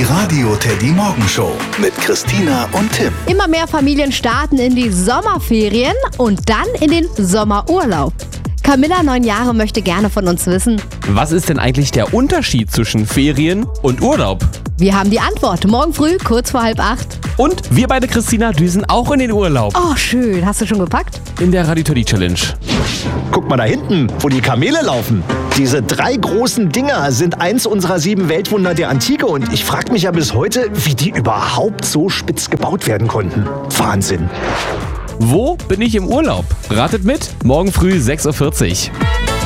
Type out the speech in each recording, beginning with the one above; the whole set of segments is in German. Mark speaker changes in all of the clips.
Speaker 1: Radio Teddy Morgenshow mit Christina und Tim.
Speaker 2: Immer mehr Familien starten in die Sommerferien und dann in den Sommerurlaub. Camilla, 9 Jahre, möchte gerne von uns wissen:
Speaker 3: Was ist denn eigentlich der Unterschied zwischen Ferien und Urlaub?
Speaker 2: Wir haben die Antwort morgen früh, kurz vor 7:30.
Speaker 3: Und wir beide, Christina, düsen auch in den Urlaub.
Speaker 2: Oh, schön. Hast du schon gepackt?
Speaker 3: In der Radio Teddy Challenge.
Speaker 4: Guck mal da hinten, wo die Kamele laufen. Diese 3 großen Dinger sind eins unserer 7 Weltwunder der Antike und ich frage mich ja bis heute, wie die überhaupt so spitz gebaut werden konnten. Wahnsinn.
Speaker 3: Wo bin ich im Urlaub? Ratet mit, morgen früh 6:40 Uhr.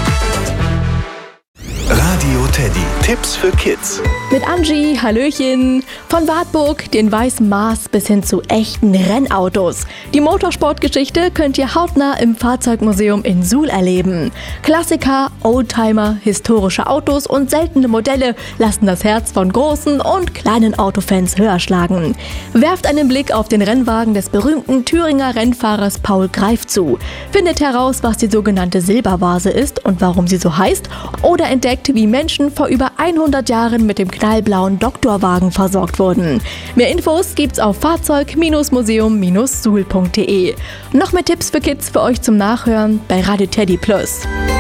Speaker 1: Radio Teddy. Tipps für Kids.
Speaker 5: Mit Angie, Hallöchen. Von Wartburg, den weißen Mars bis hin zu echten Rennautos. Die Motorsportgeschichte könnt ihr hautnah im Fahrzeugmuseum in Suhl erleben. Klassiker, Oldtimer, historische Autos und seltene Modelle lassen das Herz von großen und kleinen Autofans höher schlagen. Werft einen Blick auf den Rennwagen des berühmten Thüringer Rennfahrers Paul Greif zu. Findet heraus, was die sogenannte Silbervase ist und warum sie so heißt. Oder entdeckt, wie Menschen vor über 100 Jahren mit dem knallblauen Doktorwagen versorgt wurden. Mehr Infos gibt's auf fahrzeug-museum-suhl.de. Noch mehr Tipps für Kids für euch zum Nachhören bei Radio Teddy Plus.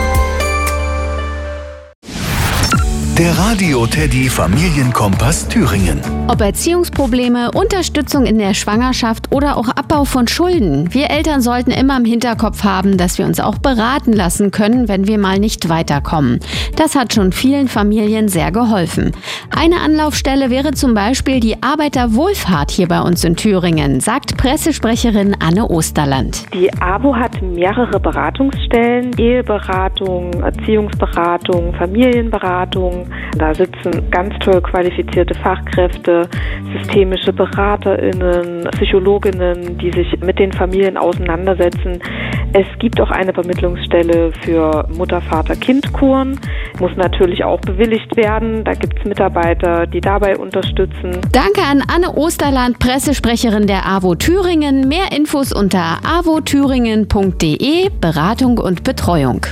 Speaker 1: Der Radio Teddy Familienkompass Thüringen.
Speaker 6: Ob Erziehungsprobleme, Unterstützung in der Schwangerschaft oder auch Abbau von Schulden. Wir Eltern sollten immer im Hinterkopf haben, dass wir uns auch beraten lassen können, wenn wir mal nicht weiterkommen. Das hat schon vielen Familien sehr geholfen. Eine Anlaufstelle wäre zum Beispiel die Arbeiterwohlfahrt hier bei uns in Thüringen, sagt Pressesprecherin Anne Osterland.
Speaker 7: Die AWO hat mehrere Beratungsstellen, Eheberatung, Erziehungsberatung, Familienberatung. Da sitzen ganz toll qualifizierte Fachkräfte, systemische BeraterInnen, PsychologInnen, die sich mit den Familien auseinandersetzen. Es gibt auch eine Vermittlungsstelle für Mutter-Vater-Kind-Kuren. Muss natürlich auch bewilligt werden. Da gibt es Mitarbeiter, die dabei unterstützen.
Speaker 6: Danke an Anne Osterland, Pressesprecherin der AWO Thüringen. Mehr Infos unter awothüringen.de, Beratung und Betreuung.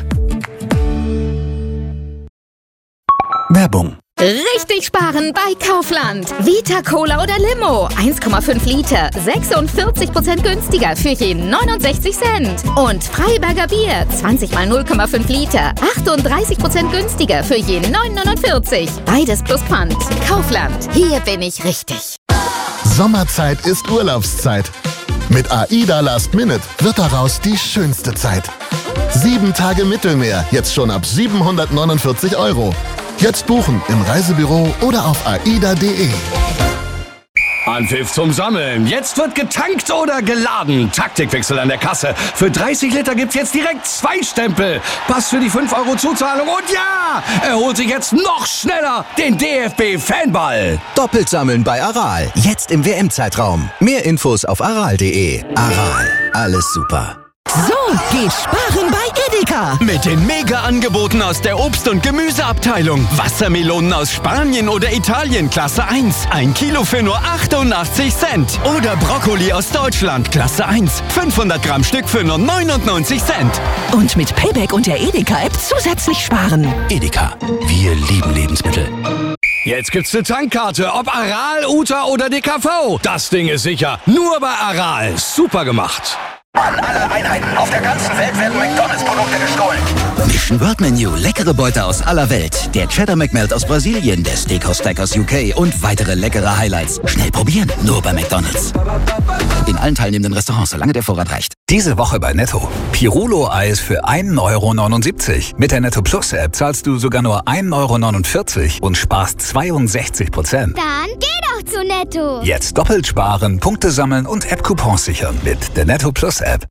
Speaker 1: Werbung.
Speaker 8: Richtig sparen bei Kaufland. Vita Cola oder Limo. 1,5 Liter. 46% günstiger für je 69 Cent. Und Freiberger Bier. 20 mal 0,5 Liter. 38% günstiger für je 9,49. Beides plus Pfand. Kaufland. Hier bin ich richtig.
Speaker 9: Sommerzeit ist Urlaubszeit. Mit AIDA Last Minute wird daraus die schönste Zeit. 7 Tage Mittelmeer, jetzt schon ab 749 €. Jetzt buchen im Reisebüro oder auf aida.de.
Speaker 10: Anpfiff zum Sammeln. Jetzt wird getankt oder geladen. Taktikwechsel an der Kasse. Für 30 Liter gibt's jetzt direkt 2 Stempel. Pass für die 5 € Zuzahlung. Und ja, er holt sich jetzt noch schneller den DFB-Fanball.
Speaker 11: Doppelt sammeln bei Aral. Jetzt im WM-Zeitraum. Mehr Infos auf aral.de. Aral. Alles super.
Speaker 12: So geht sparen bei Edeka.
Speaker 13: Mit den Mega-Angeboten aus der Obst- und Gemüseabteilung. Wassermelonen aus Spanien oder Italien Klasse 1. 1 Kilo für nur 88 Cent. Oder Brokkoli aus Deutschland Klasse 1. 500 Gramm Stück für nur 99 Cent.
Speaker 12: Und mit Payback und der Edeka-App zusätzlich sparen.
Speaker 11: Edeka. Wir lieben Lebensmittel.
Speaker 10: Jetzt gibt's eine Tankkarte. Ob Aral, Uta oder DKV. Das Ding ist sicher. Nur bei Aral. Super gemacht.
Speaker 14: An alle Einheiten auf der ganzen Welt werden McDonalds-Produkte gestohlen.
Speaker 11: Mission World Menu, leckere Beute aus aller Welt. Der Cheddar McMelt aus Brasilien, der Steakhouse Stack aus UK und weitere leckere Highlights. Schnell probieren, nur bei McDonalds. In allen teilnehmenden Restaurants, solange der Vorrat reicht.
Speaker 15: Diese Woche bei Netto. Pirulo-Eis für 1,79 €. Mit der Netto Plus App zahlst du sogar nur 1,49 € und sparst 62%.
Speaker 16: Dann geh doch zu Netto.
Speaker 15: Jetzt doppelt sparen, Punkte sammeln und App-Coupons sichern mit der Netto Plus App.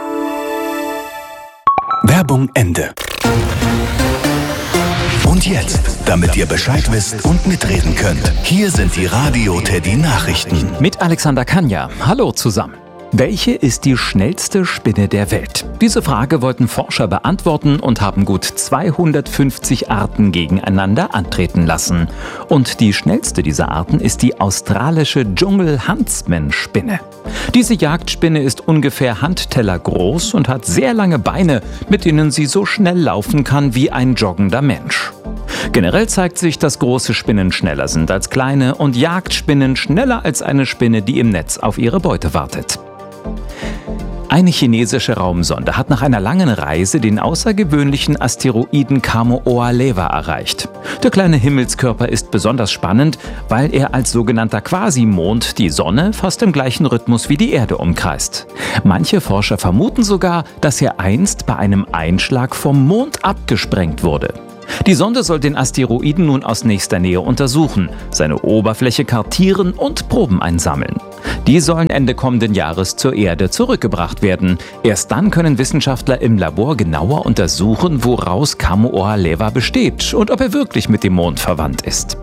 Speaker 1: Werbung Ende. Und jetzt, damit ihr Bescheid wisst und mitreden könnt, hier sind die Radio Teddy Nachrichten.
Speaker 17: Mit Alexander Kanja. Hallo zusammen. Welche ist die schnellste Spinne der Welt? Diese Frage wollten Forscher beantworten und haben gut 250 Arten gegeneinander antreten lassen. Und die schnellste dieser Arten ist die australische Dschungel-Huntsman-Spinne. Diese Jagdspinne ist ungefähr handtellergroß und hat sehr lange Beine, mit denen sie so schnell laufen kann wie ein joggender Mensch. Generell zeigt sich, dass große Spinnen schneller sind als kleine und Jagdspinnen schneller als eine Spinne, die im Netz auf ihre Beute wartet. Eine chinesische Raumsonde hat nach einer langen Reise den außergewöhnlichen Asteroiden Kamo'oa-Lewa erreicht. Der kleine Himmelskörper ist besonders spannend, weil er als sogenannter Quasimond die Sonne fast im gleichen Rhythmus wie die Erde umkreist. Manche Forscher vermuten sogar, dass er einst bei einem Einschlag vom Mond abgesprengt wurde. Die Sonde soll den Asteroiden nun aus nächster Nähe untersuchen, seine Oberfläche kartieren und Proben einsammeln. Die sollen Ende kommenden Jahres zur Erde zurückgebracht werden. Erst dann können Wissenschaftler im Labor genauer untersuchen, woraus Kamo'oa-Lewa besteht und ob er wirklich mit dem Mond verwandt ist.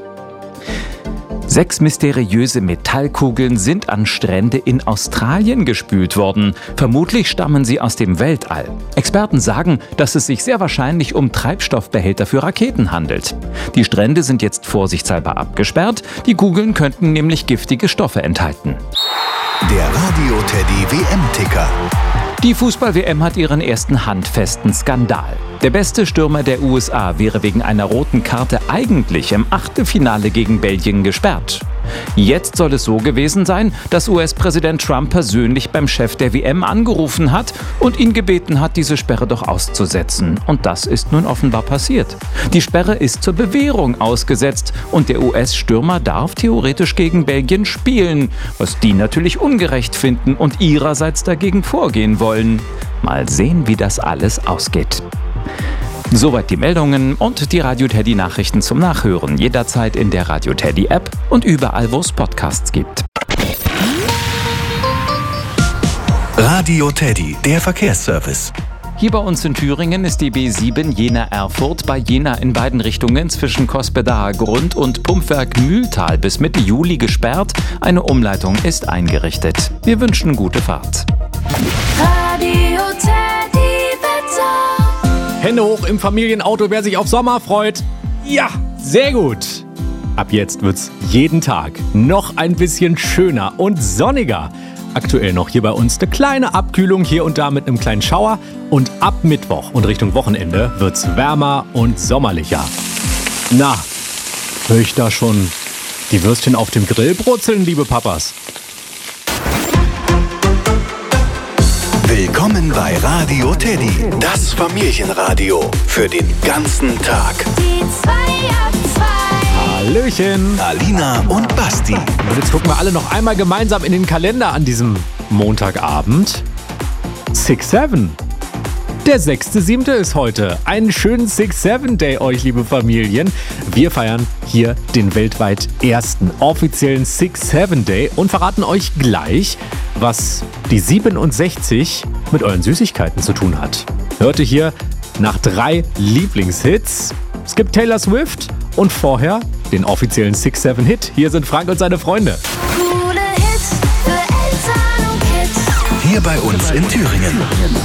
Speaker 17: 6 mysteriöse Metallkugeln sind an Strände in Australien gespült worden. Vermutlich stammen sie aus dem Weltall. Experten sagen, dass es sich sehr wahrscheinlich um Treibstoffbehälter für Raketen handelt. Die Strände sind jetzt vorsichtshalber abgesperrt. Die Kugeln könnten nämlich giftige Stoffe enthalten.
Speaker 1: Der Radio Teddy WM-Ticker.
Speaker 17: Die Fußball-WM hat ihren ersten handfesten Skandal. Der beste Stürmer der USA wäre wegen einer roten Karte eigentlich im Achtelfinale gegen Belgien gesperrt. Jetzt soll es so gewesen sein, dass US-Präsident Trump persönlich beim Chef der WM angerufen hat und ihn gebeten hat, diese Sperre doch auszusetzen. Und das ist nun offenbar passiert. Die Sperre ist zur Bewährung ausgesetzt und der US-Stürmer darf theoretisch gegen Belgien spielen, was die natürlich ungerecht finden und ihrerseits dagegen vorgehen wollen. Mal sehen, wie das alles ausgeht. Soweit die Meldungen und die Radio Teddy Nachrichten zum Nachhören. Jederzeit in der Radio Teddy App und überall, wo es Podcasts gibt.
Speaker 1: Radio Teddy, der Verkehrsservice.
Speaker 17: Hier bei uns in Thüringen ist die B7 Jena-Erfurt bei Jena in beiden Richtungen zwischen Cospedar Grund und Pumpwerk Mühltal bis Mitte Juli gesperrt. Eine Umleitung ist eingerichtet. Wir wünschen gute Fahrt.
Speaker 18: Radio Teddy Wetter.
Speaker 3: Hände hoch im Familienauto, wer sich auf Sommer freut. Ja, sehr gut. Ab jetzt wird's jeden Tag noch ein bisschen schöner und sonniger. Aktuell noch hier bei uns eine kleine Abkühlung hier und da mit einem kleinen Schauer. Und ab Mittwoch und Richtung Wochenende wird's wärmer und sommerlicher. Na, höre ich da schon die Würstchen auf dem Grill brutzeln, liebe Papas?
Speaker 1: Willkommen bei Radio Teddy, das Familienradio für den ganzen Tag.
Speaker 18: Die 2 ab 2.
Speaker 3: Hallöchen.
Speaker 1: Alina und Basti.
Speaker 3: Und jetzt gucken wir alle noch einmal gemeinsam in den Kalender an diesem Montagabend. 6-7. Der 6.7. ist heute. Einen schönen 6-7-Day euch, liebe Familien. Wir feiern hier den weltweit ersten offiziellen 6-7-Day und verraten euch gleich, was die 67 mit euren Süßigkeiten zu tun hat. Hörte hier nach 3 Lieblingshits. Es gibt Taylor Swift und vorher den offiziellen 6-7-Hit. Hier sind Frank und seine Freunde.
Speaker 18: Coole Hits für Eltern und Kids.
Speaker 1: Hier bei uns in Thüringen.